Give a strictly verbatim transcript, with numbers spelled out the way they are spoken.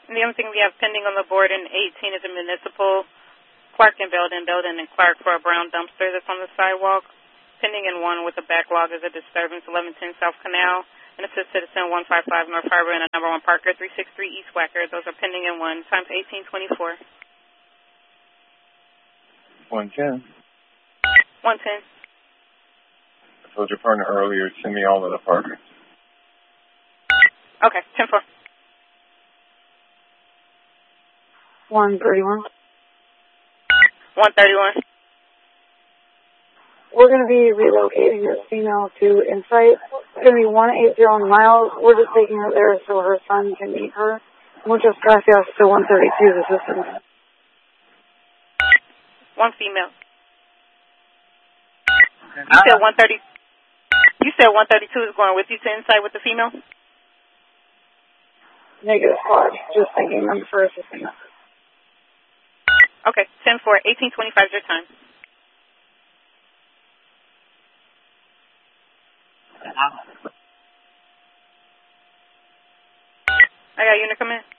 And the only thing we have pending on the board in eighteen is a municipal Clark and Belden, Belden and Clark for a brown dumpster that's on the sidewalk. Pending in one with a backlog is a disturbance, eleven ten South Canal, and assist citizen one five five North Harbor and a number one Parker, three six three East Wacker. Those are pending in one. Time's eighteen twenty-four. one ten. one ten. I told your partner earlier, send me all of the apartments. Okay, ten four. one thirty-one. one thirty-one. We're going to be relocating this female to Insight. It's going to be one eighty miles. We're just taking her there so her son can meet her. Muchas gracias to one thirty-two, the system. One female. You said one thirty. You said one thirty-two is going with you to Insight with the female? Negative squad. Just thinking I'm for assisting. Okay, ten four, eighteen twenty-five is your time. I got unit come in.